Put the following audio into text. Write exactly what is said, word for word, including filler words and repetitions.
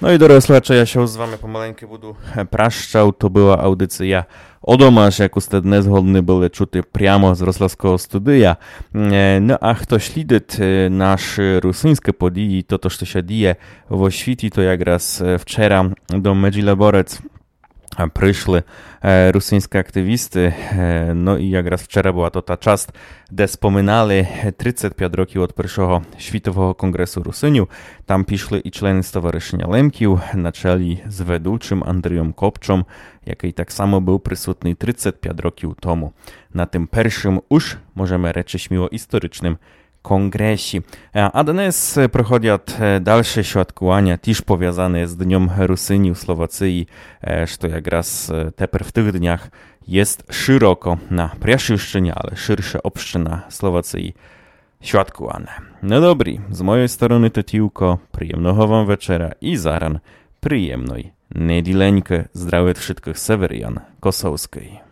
No i doroгі слухачі, я ще з вами помаленьки буду прощав. То була аудиція «Одома», яку сте днес голодні були чути прямо з Рославського студія. Ну, а хто слідить наші русинські події, то, то, що ще діє в Освіті, то якраз вчора до Меджліборець прийшли e, rusyńskie aktywisty, e, no i jak raz wczoraj była to ta czas, gdzie wspominali trzydzieści pięć roków od pierwszego Światowego Kongresu Rusyniów. Tam piszli i człony Stowarzyszenia Lemkiów, na czele z wedłuczym Andrzejem Kopczą, jaki tak samo był przysutny trzydzieści pięć roków temu. Na tym pierwszym już, możemy rzec śmiło, historycznym kongresie. A dnes проходять dalsze świadkowania, też powiązane z Dniem Rusyni w Słowacji, co jak raz teper w tych dniach jest szeroko na Priaszyszczynie, ale szersze obszczyna Słowacji świadkowane. No dobry, z mojej strony to tylko, przyjemnego wam wieczera i zaran przyjemnej niedzieleńkę. Zdrowie wszystkich Sewerian Kosowskiej.